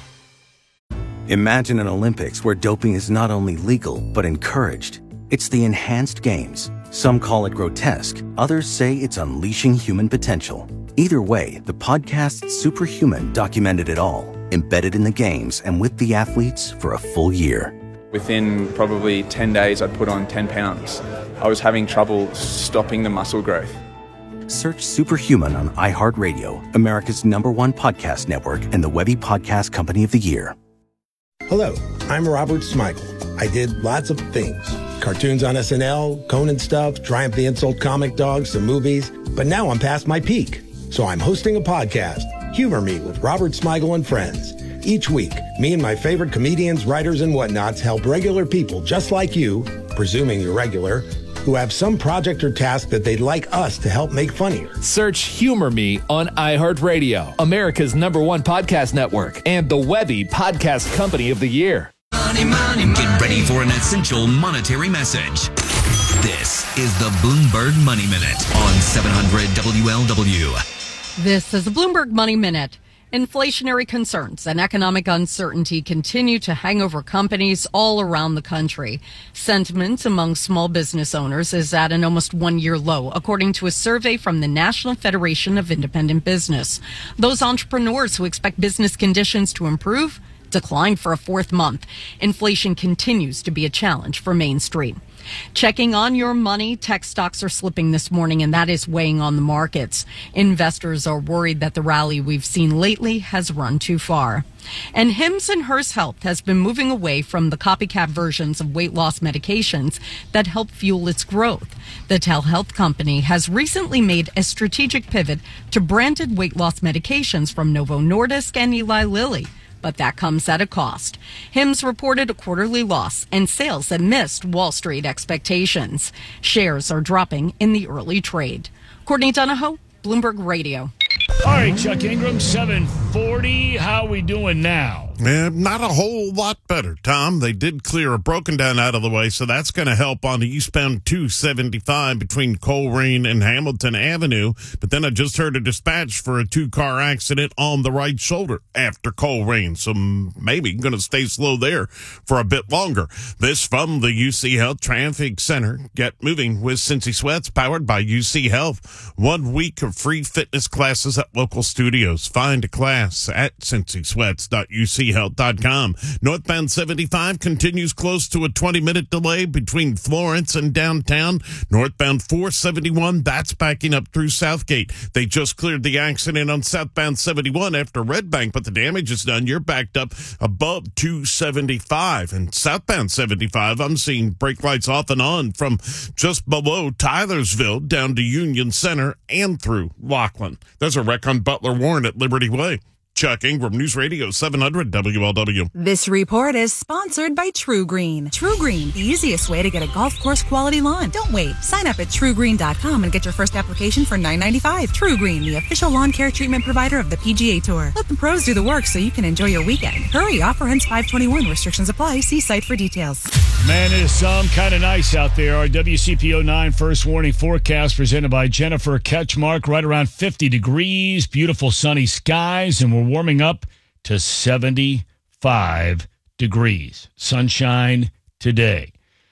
Imagine an Olympics where doping is not only legal, but encouraged. It's the enhanced games. Some call it grotesque. Others say it's unleashing human potential. Either way, the podcast Superhuman documented it all, embedded in the games and with the athletes for a full year. Within probably ten days, I'd put on ten pounds. I was having trouble stopping the muscle growth. Search Superhuman on iHeartRadio, America's number one podcast network and the Webby Podcast Company of the Year. Hello, I'm Robert Smigel. I did lots of things. Cartoons on S N L, Conan stuff, Triumph the Insult comic dogs, some movies. But now I'm past my peak. So I'm hosting a podcast, Humor Me with Robert Smigel and Friends. Each week, me and my favorite comedians, writers, and whatnots help regular people just like you, presuming you're regular, who have some project or task that they'd like us to help make funnier. Search Humor Me on iHeartRadio, America's number one podcast network, and the Webby Podcast Company of the Year. Money, money, money. Get ready for an essential monetary message. This is the Bloomberg Money Minute on seven hundred W L W. This is the Bloomberg Money Minute. Inflationary concerns and economic uncertainty continue to hang over companies all around the country. Sentiment among small business owners is at an almost one-year low, according to a survey from the National Federation of Independent Business. Those entrepreneurs who expect business conditions to improve declined for a fourth month. Inflation continues to be a challenge for Main Street. Checking on your money, tech stocks are slipping this morning, and that is weighing on the markets. Investors are worried that the rally we've seen lately has run too far. And Hims and Hers Health has been moving away from the copycat versions of weight loss medications that help fuel its growth. The telehealth company has recently made a strategic pivot to branded weight loss medications from Novo Nordisk and Eli Lilly. But that comes at a cost. Hims reported a quarterly loss and sales that missed Wall Street expectations. Shares are dropping in the early trade. Courtney Donahoe, Bloomberg Radio. All right, Chuck Ingram, seven forty. How we doing now? Eh, not a whole lot better, Tom. They did clear a broken down out of the way, so that's going to help on the eastbound two seventy-five between Colerain and Hamilton Avenue. But then I just heard a dispatch for a two-car accident on the right shoulder after Colerain, so maybe going to stay slow there for a bit longer. This from the U C Health Traffic Center. Get moving with Cincy Sweats, powered by U C Health. One week of free fitness classes at local studios. Find a class at cincy sweats dot u c health dot com. Northbound seventy-five continues close to a twenty minute delay between Florence and downtown. Northbound four seventy-one, that's backing up through Southgate. They just cleared the accident on southbound seventy-one after Red Bank, but the damage is done. You're backed up above two seventy-five. And southbound seventy-five, I'm seeing brake lights off and on from just below Tylersville down to Union Center and through Laughlin. There's a wreck on Butler Warren at Liberty Way. Chuck Ingram, News Radio seven hundred W L W. This report is sponsored by True Green. True Green, the easiest way to get a golf course quality lawn. Don't wait. Sign up at true green dot com and get your first application for nine ninety-five. True Green, the official lawn care treatment provider of the P G A Tour. Let the pros do the work so you can enjoy your weekend. Hurry, offer ends five twenty-one. Restrictions apply. See site for details. Man, it is some kind of nice out there. Our W C P O nine first warning forecast presented by Jennifer Ketchmark. Right around fifty degrees, beautiful sunny skies, and we're warming up to seventy-five degrees. Sunshine today.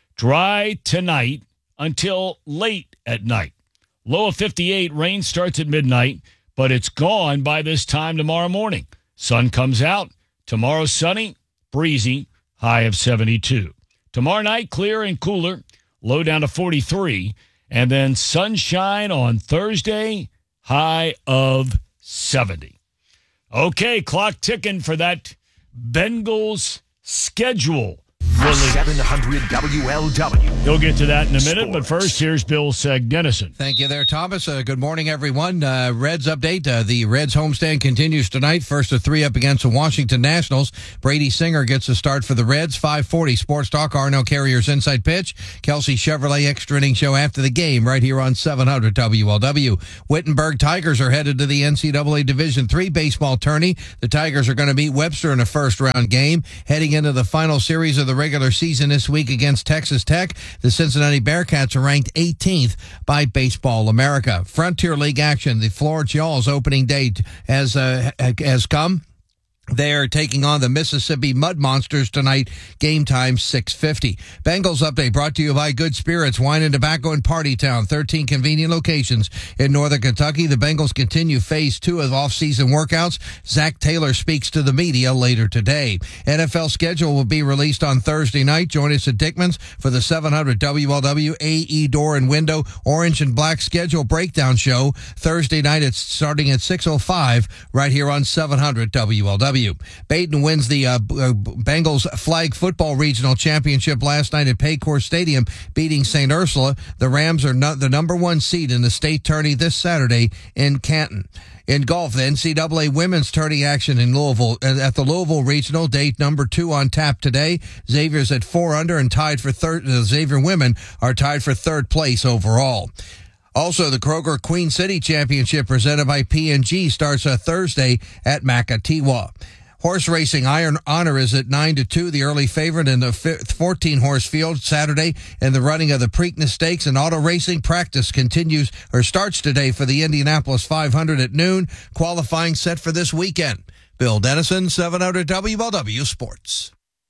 Dry tonight until late at night. Low of fifty-eight. Rain starts at midnight. but it's gone by this time tomorrow morning. Sun comes out. Tomorrow, sunny, breezy, high of seventy-two. Tomorrow night, clear and cooler, low down to forty-three. And then sunshine on Thursday, high of seventy. Okay, clock ticking for that Bengals schedule. seven hundred W L W. We'll get to that in a minute, but first, here's Bill Sagdenison. Thank you there, Thomas. Uh, good morning, everyone. Uh, Reds update. Uh, the Reds homestand continues tonight. First of three up against the Washington Nationals. Brady Singer gets a start for the Reds. five forty Sports Talk, Arno Carrier's Inside Pitch. Kelsey Chevrolet extra inning show after the game right here on seven hundred W L W. Wittenberg Tigers are headed to the N C double A Division three baseball tourney. The Tigers are going to beat Webster in a first-round game. Heading into the final series of the regular season this week against Texas Tech, the Cincinnati Bearcats are ranked eighteenth by Baseball America. Frontier League action, the Florida Y'all's opening date has uh, has come. They're taking on the Mississippi Mud Monsters tonight. Game time six fifty. Bengals update brought to you by Good Spirits, Wine and Tobacco in Party Town. thirteen convenient locations in northern Kentucky. The Bengals continue phase two of off-season workouts. Zach Taylor speaks to the media later today. N F L schedule will be released on Thursday night. Join us at Dickman's for the seven hundred W L W A E Door and Window Orange and Black Schedule Breakdown Show. Thursday night, it's starting at six oh five right here on seven hundred W L W. Baton wins the uh, Bengals flag football regional championship last night at Paycor Stadium, beating Saint Ursula. The Rams are not the number one seed in the state tourney this Saturday in Canton. In golf, the N C double A women's tourney action in Louisville at the Louisville Regional, date number two on tap today. Xavier's at four under and tied for third. The Xavier women are tied for third place overall. Also, the Kroger Queen City Championship presented by P and G starts uh, Thursday at Makatiwa. Horse racing, Iron Honor is at nine to two, the early favorite in the fourteen-horse field Saturday in the running of the Preakness Stakes. And auto racing practice continues or starts today for the Indianapolis five hundred at noon. Qualifying set for this weekend. Bill Dennison, seven hundred W L W Sports.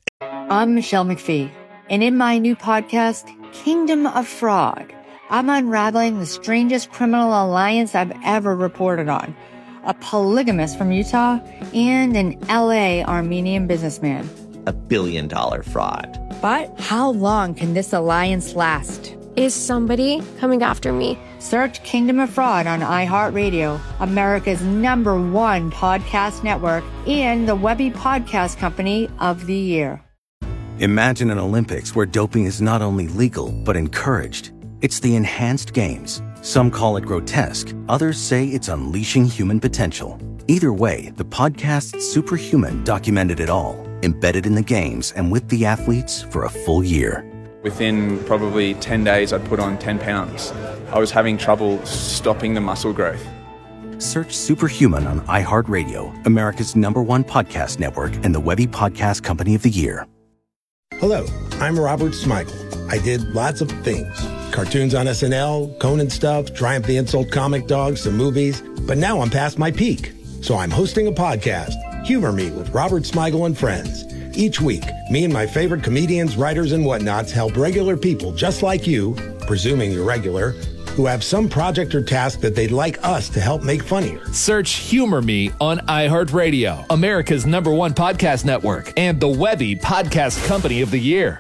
I'm Michelle McPhee, and in my new podcast, Kingdom of Frog, I'm unraveling the strangest criminal alliance I've ever reported on. A polygamist from Utah and an L A Armenian businessman. A billion dollar fraud. But how long can this alliance last? Is somebody coming after me? Search Kingdom of Fraud on iHeartRadio, America's number one podcast network, and the Webby Podcast Company of the Year. Imagine an Olympics where doping is not only legal, but encouraged. It's the enhanced games. Some call it grotesque. Others say it's unleashing human potential. Either way, the podcast Superhuman documented it all, embedded in the games and with the athletes for a full year. Within probably ten days, I'd put on ten pounds. I was having trouble stopping the muscle growth. Search Superhuman on iHeartRadio, America's number one podcast network and the Webby Podcast Company of the Year. Hello, I'm Robert Smigel. I did lots of things. Cartoons on S N L, Conan stuff, Triumph the Insult comic dogs, some movies. But now I'm past my peak. So I'm hosting a podcast, Humor Me with Robert Smigel and Friends. Each week, me and my favorite comedians, writers, and whatnots help regular people just like you, presuming you're regular, who have some project or task that they'd like us to help make funnier. Search Humor Me on iHeartRadio, America's number one podcast network, and the Webby Podcast Company of the Year.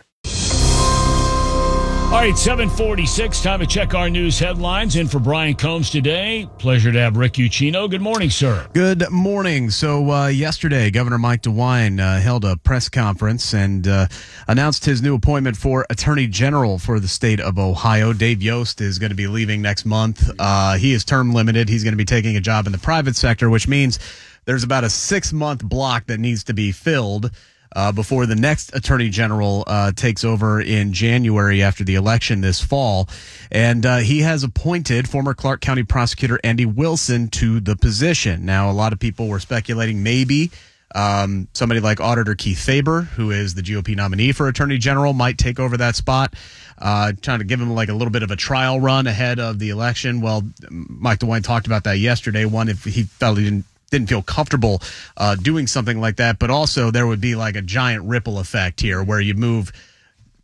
All right, seven forty-six, time to check our news headlines. In for Brian Combs today. Pleasure to have Rick Uccino. Good morning, sir. Good morning. So uh, yesterday, Governor Mike DeWine uh, held a press conference and uh, announced his new appointment for Attorney General for the state of Ohio. Dave Yost is going to be leaving next month. Uh, he is term limited. He's going to be taking a job in the private sector, which means there's about a six-month block that needs to be filled Uh, before the next attorney general uh, takes over in January after the election this fall. And uh, he has appointed former Clark County prosecutor Andy Wilson to the position. Now, a lot of people were speculating maybe um, somebody like Auditor Keith Faber, who is the G O P nominee for attorney general, might take over that spot, uh, trying to give him like a little bit of a trial run ahead of the election. Well, Mike DeWine talked about that yesterday. One, if he felt he didn't didn't feel comfortable uh, doing something like that, but also there would be like a giant ripple effect here where you move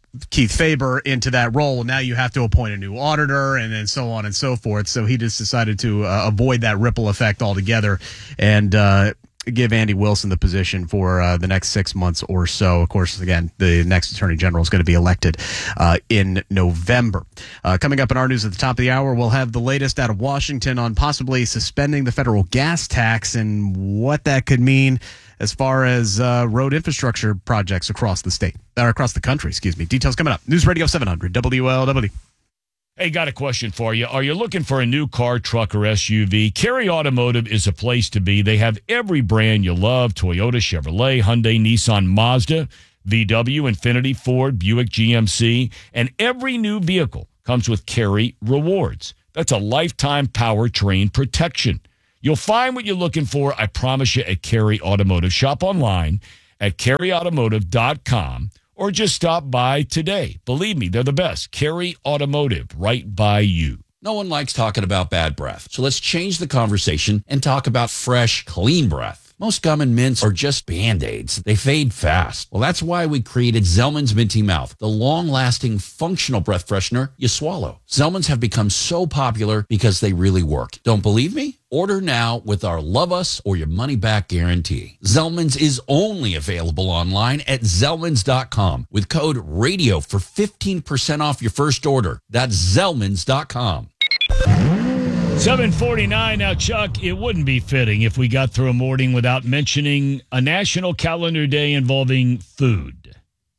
Keith Faber into that role. Now you have to appoint a new auditor and then so on and so forth. So he just decided to uh, avoid that ripple effect altogether and uh, give Andy Wilson the position for uh, the next six months or so. Of course, again, the next Attorney General is going to be elected uh, in November. Uh, coming up in our news at the top of the hour, we'll have the latest out of Washington on possibly suspending the federal gas tax and what that could mean as far as uh, road infrastructure projects across the state, or across the country, excuse me. Details coming up. News Radio seven hundred W L W. Hey, got a question for you. Are you looking for a new car, truck, or S U V? Carey Automotive is a place to be. They have every brand you love: Toyota, Chevrolet, Hyundai, Nissan, Mazda, V W, Infiniti, Ford, Buick, G M C. And every new vehicle comes with Carey Rewards. That's a lifetime powertrain protection. You'll find what you're looking for, I promise you, at Carey Automotive. Shop online at carey automotive dot com or just stop by today. Believe me, they're the best. Carey Automotive, right by you. No one likes talking about bad breath, so let's change the conversation and talk about fresh, clean breath. Most gum and mints are just Band-Aids. They fade fast. Well, that's why we created Zellman's Minty Mouth, the long-lasting, functional breath freshener you swallow. Zellman's have become so popular because they really work. Don't believe me? Order now with our Love Us or Your Money Back guarantee. Zellman's is only available online at zellmans dot com with code RADIO for fifteen percent off your first order. That's zellmans dot com. seven forty-nine now, Chuck. It wouldn't be fitting if we got through a morning without mentioning a national calendar day involving food.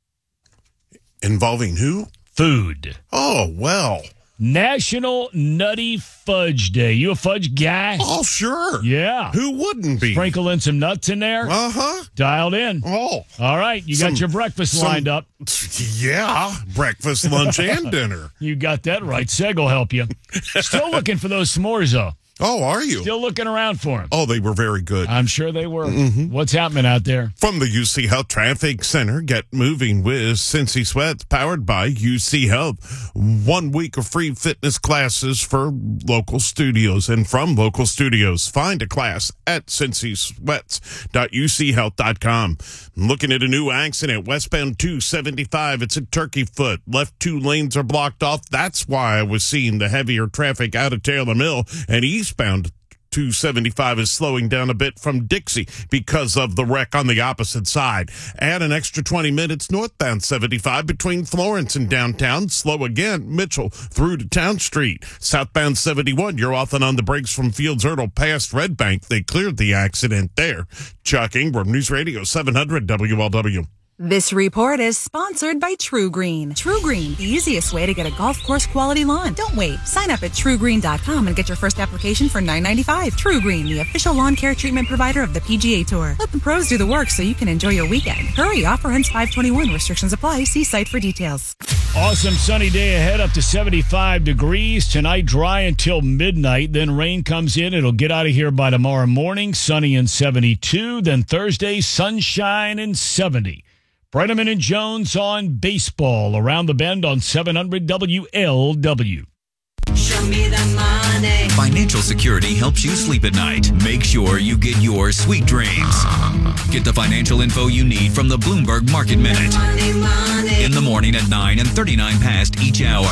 Involving who? Food. Oh, well. National Nutty Fudge Day. You a fudge guy? Oh, sure. Yeah. Who wouldn't be? Sprinkling some nuts in there? Uh-huh. Dialed in. Oh. All right. You Some- got your breakfast some- lined up. Yeah. Breakfast, lunch, and dinner. You got that right. Seg will help you. Still looking for those s'mores, though. Oh, are you? Still looking around for them. Oh, they were very good. I'm sure they were. Mm-hmm. What's happening out there? From the U C Health Traffic Center, get moving with Cincy Sweats, powered by U C Health. One week of free fitness classes for local studios and from local studios. Find a class at cincy sweats dot u c health dot com. Looking at a new accident, westbound two seventy-five. It's at Turkey Foot. Left two lanes are blocked off. That's why I was seeing the heavier traffic out of Taylor Mill, and eastbound two seventy-five is slowing down a bit from Dixie because of the wreck on the opposite side. Add an extra twenty minutes northbound seventy-five between Florence and downtown. Slow again, Mitchell through to Town Street. Southbound seventy-one, you're often on the brakes from Fields Erdel past Red Bank. They cleared the accident there. Chuck Ingram, News Radio seven hundred W L W. This report is sponsored by True Green. True Green, the easiest way to get a golf course quality lawn. Don't wait. Sign up at true green dot com and get your first application for nine ninety-five. True Green, the official lawn care treatment provider of the P G A Tour. Let the pros do the work so you can enjoy your weekend. Hurry, offer ends five twenty-one. Restrictions apply. See site for details. Awesome sunny day ahead, up to seventy-five degrees. Tonight, dry until midnight. Then rain comes in. It'll get out of here by tomorrow morning. Sunny and seventy-two. Then Thursday, sunshine and seventy. Brenneman and Jones on baseball around the bend on seven hundred W L W. Show me the money. Financial security helps you sleep at night. Make sure you get your sweet dreams. Get the financial info you need from the Bloomberg Market Minute. Money, money. In the morning at nine and thirty-nine past each hour.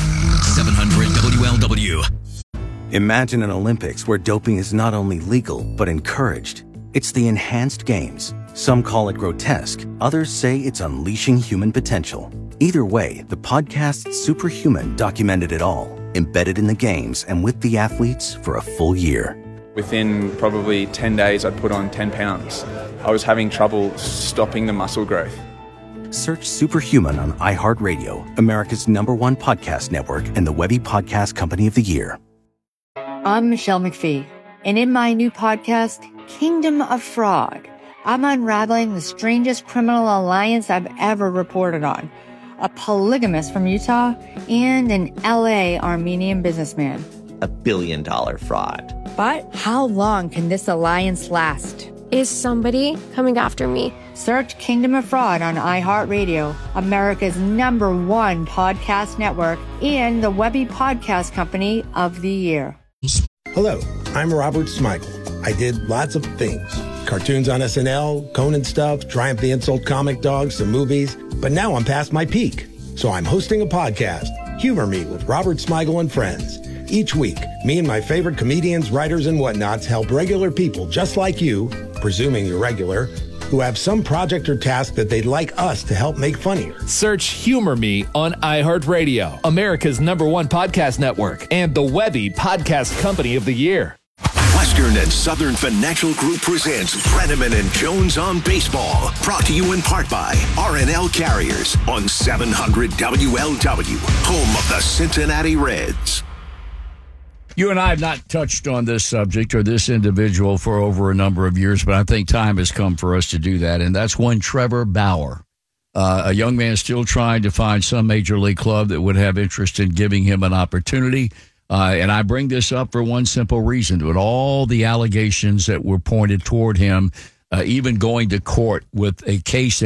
seven hundred W L W. Imagine an Olympics where doping is not only legal, but encouraged. It's the enhanced games. Some call it grotesque. Others say it's unleashing human potential. Either way, the podcast Superhuman documented it all, embedded in the games and with the athletes for a full year. Within probably ten days, I'd put on ten pounds. I was having trouble stopping the muscle growth. Search Superhuman on iHeartRadio, America's number one podcast network and the Webby Podcast Company of the Year. I'm Michelle McPhee, and in my new podcast, Kingdom of Frog, I'm unraveling the strangest criminal alliance I've ever reported on. A polygamist from Utah and an L A Armenian businessman. A billion dollar fraud. But how long can this alliance last? Is somebody coming after me? Search Kingdom of Fraud on iHeartRadio, America's number one podcast network, and the Webby Podcast Company of the Year. Hello, I'm Robert Smigel. I did lots of things. Cartoons on S N L, Conan stuff, Triumph the Insult comic dogs, some movies. But now I'm past my peak. So I'm hosting a podcast, Humor Me with Robert Smigel and Friends. Each week, me and my favorite comedians, writers, and whatnots help regular people just like you, presuming you're regular, who have some project or task that they'd like us to help make funnier. Search Humor Me on iHeartRadio, America's number one podcast network, and the Webby Podcast Company of the Year. Western and Southern Financial Group presents Brenneman and Jones on Baseball. Brought to you in part by R and L Carriers on seven hundred W L W, home of the Cincinnati Reds. You and I have not touched on this subject or this individual for over a number of years, but I think time has come for us to do that, and that's one Trevor Bauer, uh, a young man still trying to find some major league club that would have interest in giving him an opportunity. Uh, and I bring this up for one simple reason. With all the allegations that were pointed toward him, uh, even going to court with a case